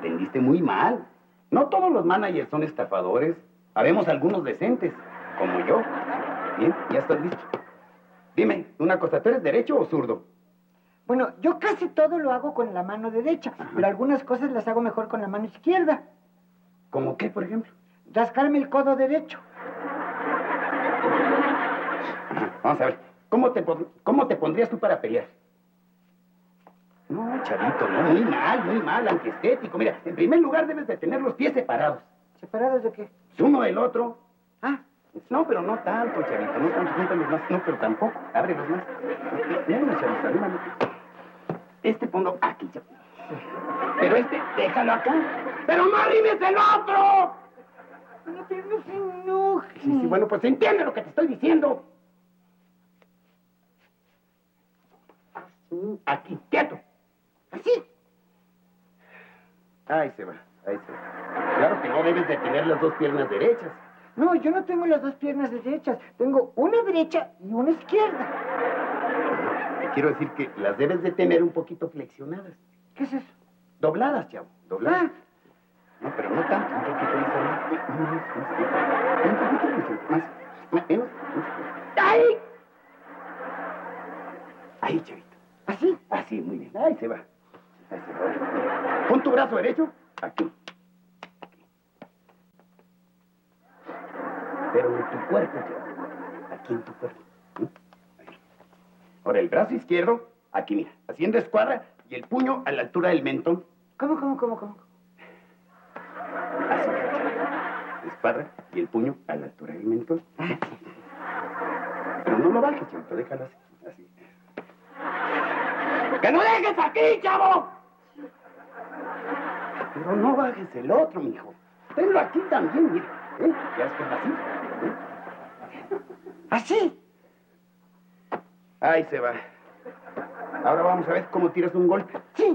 entendiste muy mal. No todos los managers son estafadores. Habemos algunos decentes, como yo. Bien, ya estás listo. Dime, una cosa, ¿tú eres derecho o zurdo? Bueno, yo casi todo lo hago con la mano derecha, pero algunas cosas las hago mejor con la mano izquierda. ¿Cómo qué, por ejemplo? Rascarme el codo derecho. Vamos a ver, ¿cómo te pondrías tú para pelear? No, chavito, no, muy mal, antiestético. Mira, en primer lugar debes de tener los pies separados. ¿Separados de qué? Uno del otro. Ah. No, pero no tanto, chavito, no tanto, júntalos más. No, pero tampoco, ábrelos más. Mira, chavito, arrímalo. Este ponlo aquí, chavito. Pero este, déjalo acá. ¡Pero no arrimes el otro! No, pero no se enoje. Sí, bueno, pues entiende lo que te estoy diciendo. Aquí, quieto. Así. Ahí se va, ahí se va. Claro que no debes de tener las dos piernas derechas. No, yo no tengo las dos piernas derechas. Tengo una derecha y una izquierda. Te quiero decir que las debes de tener un poquito flexionadas. ¿Qué es eso? Dobladas, chavo, dobladas. Ah. No, pero no tanto, un poquito más arriba. Un poquito más, menos. ¡Ahí! Ahí, chavito. ¿Así? Así, muy bien. Ahí se va. Ahí se va. Pon tu brazo derecho aquí. Pero en tu cuerpo, chavo. Aquí en tu cuerpo. Ahí. Ahora, el brazo izquierdo, aquí, mira. Haciendo escuadra y el puño a la altura del mentón. ¿Cómo? Así, escuadra y el puño a la altura del mentón. Pero no lo bajes, chavito, déjalo así. ¡Que no dejes aquí, chavo! Pero no bajes el otro, mijo. Tenlo aquí también, mira. Ya es que es así. ¿Así? Ahí se va. Ahora vamos a ver cómo tiras un golpe. Sí.